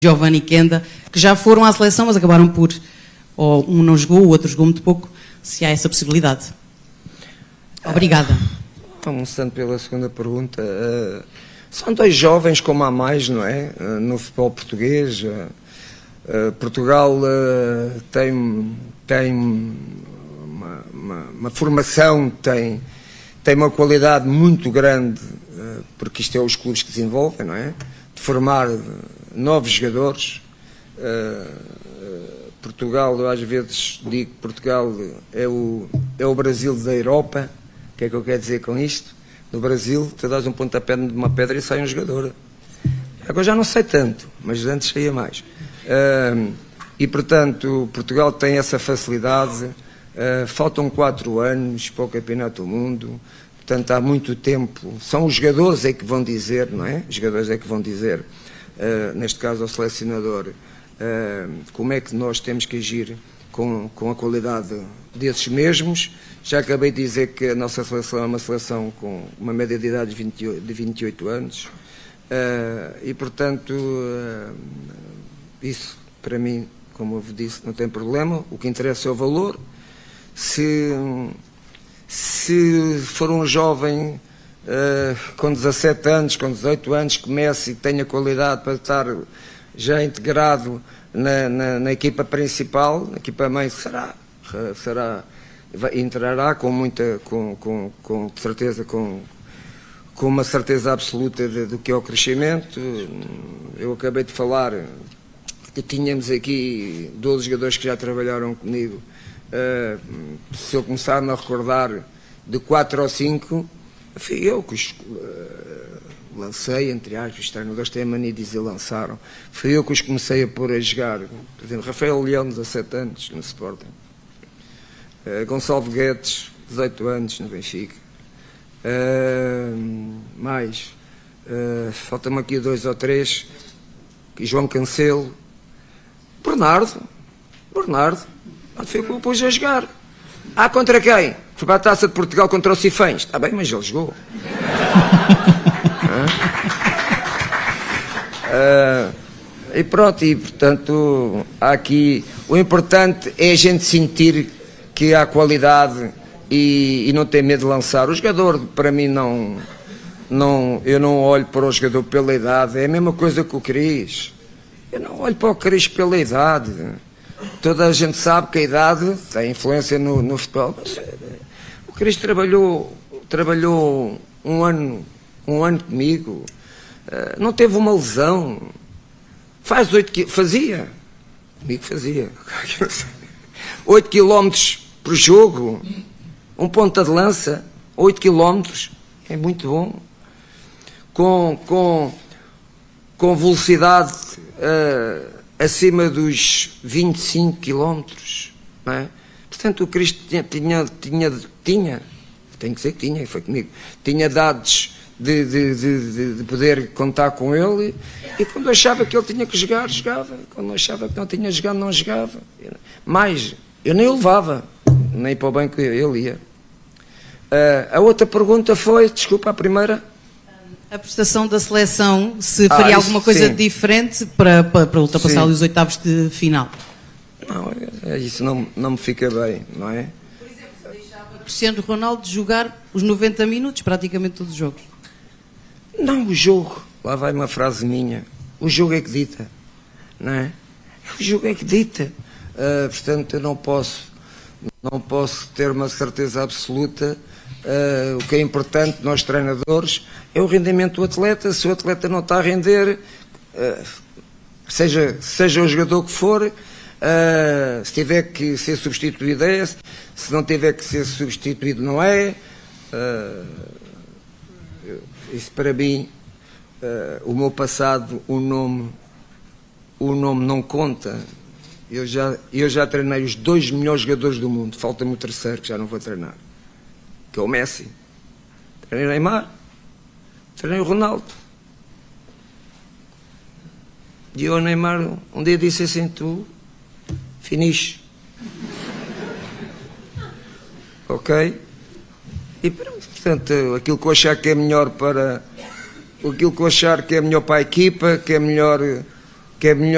Giovanni Kenda, que já foram à seleção, mas acabaram por, ou um não jogou, o outro jogou muito pouco, se há essa possibilidade. Obrigada. Começando pela segunda pergunta, são dois jovens como há mais, não é? No futebol português. Portugal tem uma formação, tem uma qualidade muito grande, porque isto é os clubes que desenvolvem, não é? De formar novos jogadores. Portugal, eu às vezes digo que Portugal é o Brasil da Europa. O que é que eu quero dizer com isto? No Brasil, tu dás um pontapé de uma pedra e sai um jogador. Agora já não sei tanto, mas antes saía mais. E, portanto, Portugal tem essa facilidade. Faltam 4 anos para o Campeonato do Mundo. Portanto, há muito tempo. São os jogadores é que vão dizer, não é? Os jogadores é que vão dizer, neste caso ao selecionador, como é que nós temos que agir com a qualidade desses mesmos. Já acabei de dizer que a nossa seleção é uma seleção com uma média de idade de 28 anos. E, portanto, isso, para mim, como eu disse, não tem problema. O que interessa é o valor. Se for um jovem com 17 anos, com 18 anos, comece e tenha qualidade para estar já integrado na equipa principal, na equipa mãe, entrará com certeza, com uma certeza absoluta do que é o crescimento. Eu acabei de falar que tínhamos aqui 12 jogadores que já trabalharam comigo. Se eu começar-me a recordar de 4 ou 5, fui eu que os lancei, entre aspas, os treinadores têm a mania de dizer lançaram. Fui eu que os comecei a pôr a jogar. Por exemplo, Rafael Leão, 17 anos, no Sporting. Gonçalo Guedes, 18 anos, no Benfica. Faltam-me aqui 2 ou 3. João Cancelo. Bernardo. Foi o que eu pus a jogar. Contra quem? Foi para a Taça de Portugal contra o Cifães. Está bem, mas ele jogou. E pronto, e portanto, há aqui... O importante é a gente sentir que há qualidade e não ter medo de lançar. O jogador, para mim, eu não olho para o jogador pela idade. É a mesma coisa que o Cris. Eu não olho para o Cris pela idade. Toda a gente sabe que a idade tem influência no futebol. O Cris trabalhou um ano comigo. Não teve uma lesão. Fazia. Comigo fazia. 8 km por jogo. Um ponta de lança. 8 km. É muito bom. Com velocidade acima dos 25 km. Não é? Portanto, o Cristo tinha, tenho que dizer que tinha, foi comigo, tinha dados de poder contar com ele, e quando achava que ele tinha que jogar, jogava. Quando achava que não tinha jogado, não jogava. Mas eu nem o levava, nem para o banco ele ia. A outra pergunta foi, desculpa, a primeira... A prestação da seleção, se faria alguma coisa diferente para ultrapassar os oitavos de final? Não, isso não me fica bem, não é? Por exemplo, deixava Cristiano Ronaldo jogar os 90 minutos, praticamente todos os jogos. Não, o jogo, lá vai uma frase minha, o jogo é que dita, não é? O jogo é que dita. Portanto, eu não posso ter uma certeza absoluta. O que é importante, nós treinadores, é o rendimento do atleta. Se o atleta não está a render, seja o jogador que for, se tiver que ser substituído é, se não tiver que ser substituído não é. Isso para mim, o meu passado, o nome não conta. Eu já treinei os 2 melhores jogadores do mundo, falta-me o terceiro que já não vou treinar, que é o Messi. Treinei o Neymar, treinei o Ronaldo. E eu, Neymar, um dia disse assim: tu, finish. Ok? E portanto, aquilo que eu achar que é melhor para a equipa, que é melhor